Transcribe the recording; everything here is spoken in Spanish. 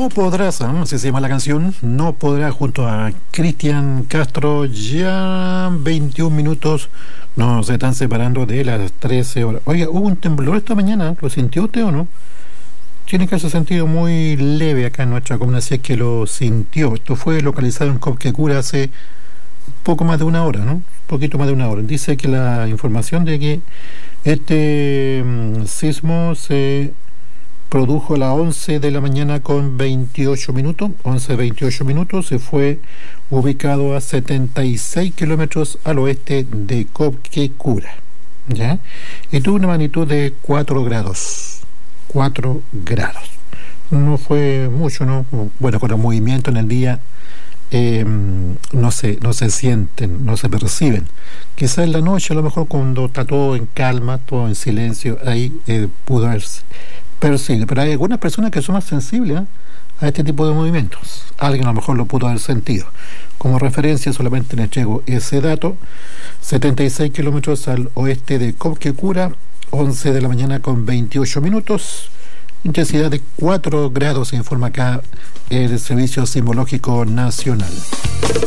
No podrás, así se llama la canción, No podrás, junto a Cristian Castro. Ya 21 minutos nos están separando de las 13 horas. Oiga, hubo un temblor esta mañana, ¿lo sintió usted o no? Tiene que haberse sentido muy leve acá en nuestra comuna, si es que lo sintió. Esto fue localizado en Copquecura hace poco más de una hora, ¿no? Un poquito más de una hora. Dice que la información de que este sismo se produjo a las 11 de la mañana con 28 minutos, 11:28 minutos, se fue ubicado a 76 kilómetros al oeste de Copquecura, ¿ya? Y tuvo una magnitud de 4 grados, 4 grados. No fue mucho, ¿no? Bueno, con el movimiento en el día no se sienten, no se perciben. Quizás en la noche, a lo mejor cuando está todo en calma, todo en silencio, ahí pudo haberse percibe, pero hay algunas personas que son más sensibles a este tipo de movimientos. Alguien a lo mejor lo pudo haber sentido. Como referencia solamente les entrego ese dato: 76 kilómetros al oeste de Copquecura, 11 de la mañana con 28 minutos, intensidad de 4 grados, se informa acá el Servicio Sismológico Nacional.